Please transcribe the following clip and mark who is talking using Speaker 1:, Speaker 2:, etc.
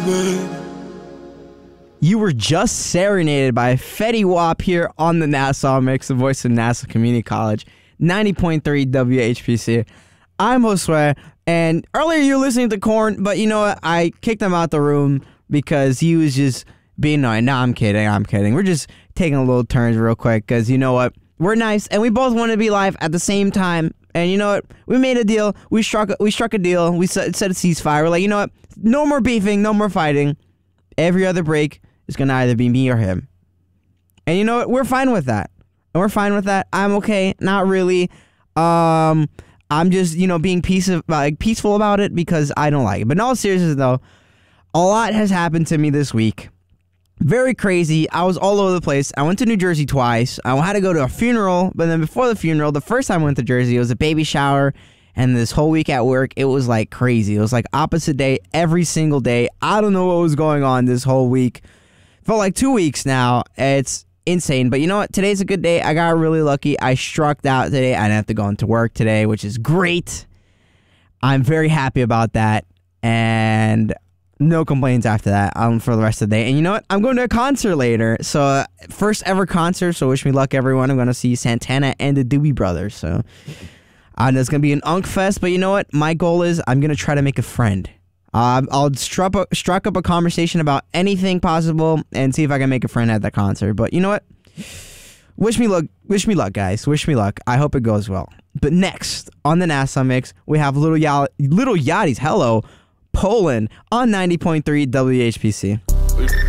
Speaker 1: You were just serenaded by Fetty Wap here on the Nassau Mix, the voice of Nassau Community College, 90.3 WHPC. I'm Josue, and earlier you were listening to Korn, but you know what? I kicked him out the room because he was just being annoying. No, I'm kidding. We're just taking a little turns real quick because you know what? We're nice, and we both want to be live at the same time. And you know what? We made a deal. We struck a deal. We set a ceasefire. We're like, you know what? No more beefing. No more fighting. Every other break is going to either be me or him. And you know what? We're fine with that. I'm okay. Not really. I'm just, being peaceful about it because I don't like it. But in all seriousness, though, a lot has happened to me this week. Very crazy. I was all over the place. I went to New Jersey twice. I had to go to a funeral, but then before the funeral, the first time I went to Jersey, it was a baby shower, and this whole week at work, it was like crazy. It was like opposite day every single day. I don't know what was going on this whole week. Felt like 2 weeks now. It's insane. But you know what? Today's a good day. I got really lucky. I struck out today. I didn't have to go into work today, which is great. I'm very happy about that. And no complaints after that for the rest of the day. And you know what? I'm going to a concert later. So first ever concert. So wish me luck, everyone. I'm going to see Santana and the Doobie Brothers. So there's going to be an Unk Fest. But you know what? My goal is I'm going to try to make a friend. I'll struck up a conversation about anything possible and see if I can make a friend at that concert. But you know what? Wish me luck, guys. Wish me luck. I hope it goes well. But next on the Nassau Mix, we have Little Yachty's Hello, Poland on 90.3 WHPC.